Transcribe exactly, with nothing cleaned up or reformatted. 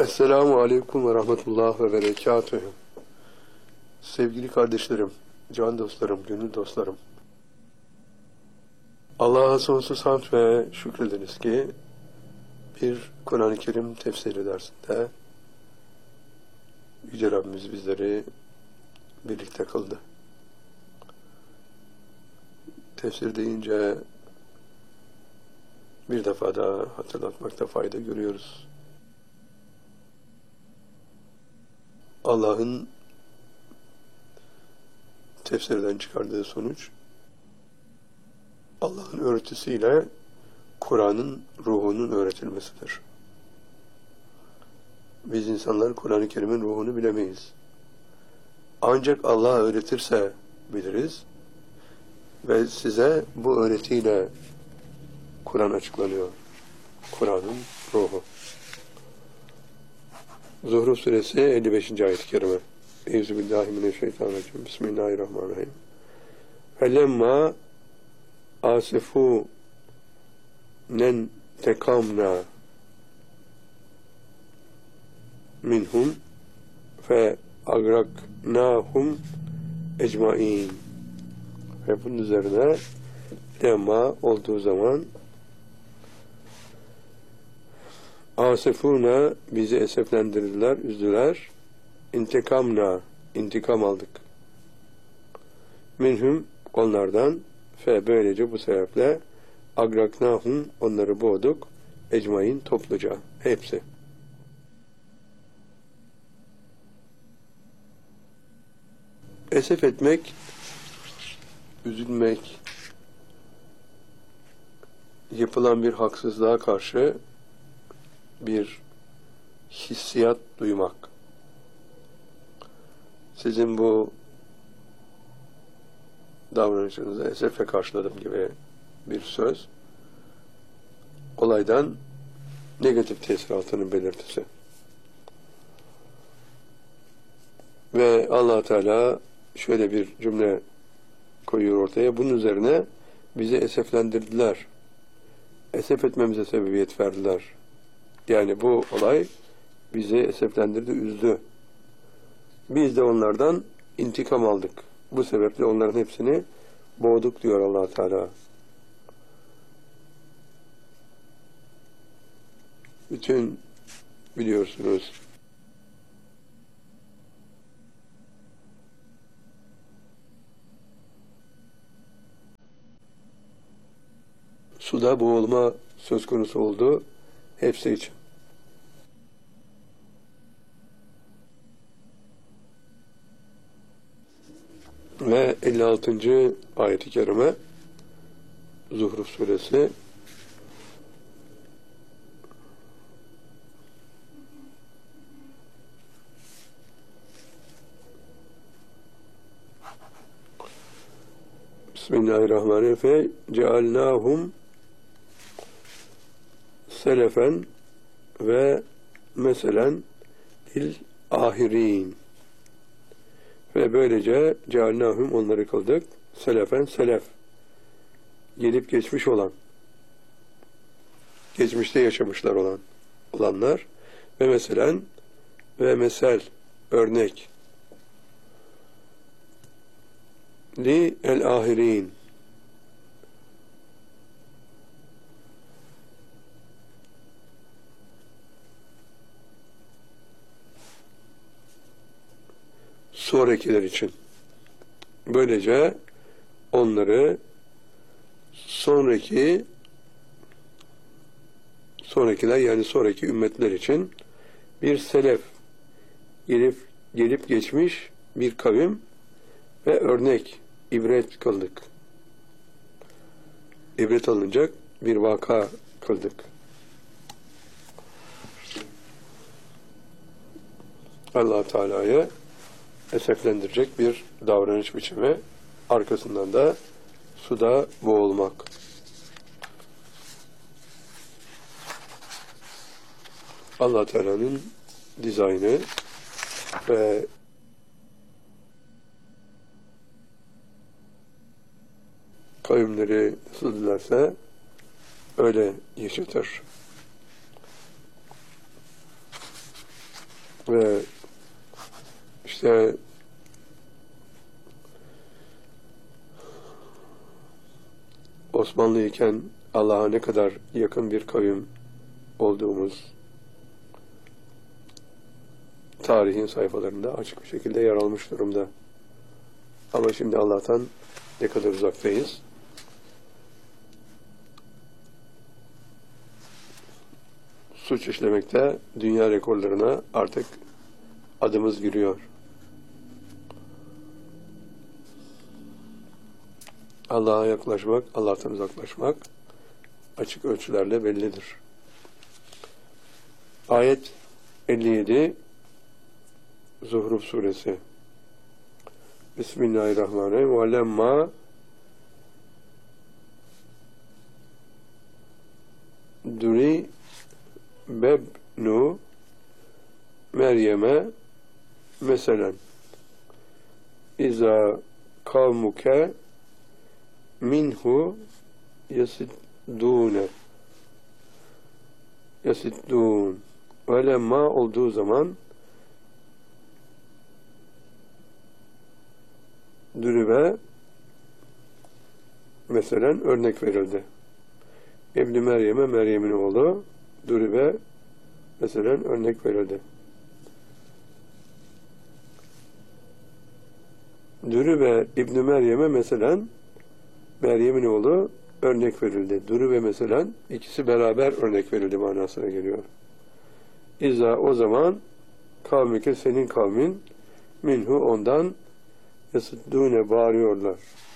Esselamu Aleyküm ve Rahmetullah ve Berekatühü. Sevgili kardeşlerim, can dostlarım, gönül dostlarım. Allah'a sonsuz hamd ve şükrediniz ki bir Kur'an-ı Kerim tefsiri dersinde Yüce Rabbimiz bizleri birlikte kıldı. Tefsir deyince bir defa daha hatırlatmakta fayda görüyoruz. Allah'ın tefsirden çıkardığı sonuç, Allah'ın öğretisiyle Kur'an'ın ruhunun öğretilmesidir. Biz insanlar Kur'an-ı Kerim'in ruhunu bilemeyiz. Ancak Allah öğretirse biliriz ve size bu öğretiyle Kur'an açıklanıyor. Kur'an'ın ruhu. Zuhruf suresi elli beşinci ayet-i kerime. Euzubillahimineşşeytanirracim. Bismillahirrahmanirrahim. Felemma asifu nen tekamna minhum fe agraknahum ecmain. Ve bunun üzerine lemma olduğu zaman asifuna bizi eseflendirdiler, üzdüler. İntikamna, intikam aldık. Minhum onlardan fe böylece bu sebeple agraknahum onları boğduk. Ecmain topluca, hepsi. Esef etmek, üzülmek, yapılan bir haksızlığa karşı bir hissiyat duymak. Sizin bu davranışınıza esefle karşıladım gibi bir söz, olaydan negatif tesiratının belirtisi. Ve Allah Teala şöyle bir cümle koyuyor ortaya. Bunun üzerine bizi eseflendirdiler. Esef etmemize sebebiyet verdiler. Yani bu olay bizi eseflendirdi, üzdü. Biz de onlardan intikam aldık. Bu sebeple onların hepsini boğduk diyor Allah Teala. Bütün biliyorsunuz suda boğulma söz konusu oldu. Hepsi için. Ve elli altıncı ayet-i kerime Zuhruf suresi Bismillahirrahmanirrahim. Cealnahum selefen ve meselen il ahirin. Ve böylece cealnahum onları kıldık. Selefen, selef. Gelip geçmiş olan, geçmişte yaşamışlar olan, olanlar ve meselen ve mesel, örnek. Li el ahirin. Sonrakiler için. Böylece onları sonraki sonrakiler yani sonraki ümmetler için bir selef, gelip gelip geçmiş bir kavim ve örnek, ibret kıldık. İbret alınacak bir vaka kıldık. Allah Teala'ya eseflendirecek bir davranış biçimi, arkasından da suda boğulmak. Allah Teala'nın dizaynı ve kavimleri nasıl dilerse öyle yaşatır. Ve işte Osmanlı iken Allah'a ne kadar yakın bir kavim olduğumuz tarihin sayfalarında açık bir şekilde yer almış durumda. Ama şimdi Allah'tan ne kadar uzaktayız. Suç işlemekte dünya rekorlarına artık adımız giriyor. Allah'a yaklaşmak, Allah'tan uzaklaşmak açık ölçülerle bellidir. Ayet elli yedi Zuhruf suresi. Bismillahirrahmanirrahim. Ve lemma duri bebnu Meryem'e meselen İza kavmuke minhu yasiddûne yasiddûn ve lemma olduğu zaman dürübe mesela örnek verildi. İbn-i Meryem'e Meryem'in oğlu dürübe mesela örnek verildi. Dürübe İbn-i Meryem'e mesela Meryem'in oğlu örnek verildi. Dürübe mesela ikisi beraber örnek verildi manasına geliyor. İza o zaman kavmike senin kavmin minhu ondan yasıddûne bağırıyorlar.